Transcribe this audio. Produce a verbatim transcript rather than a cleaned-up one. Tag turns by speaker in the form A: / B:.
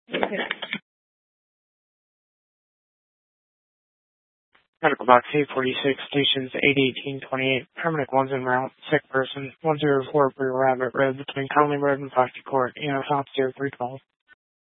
A: Medical box eight forty-six, stations eight eighteen twenty-eight, paramedic one's en route, sick person, one zero four Blue Rabbit Road between Conley Road and Foxy Court, E M S Officer three twelve.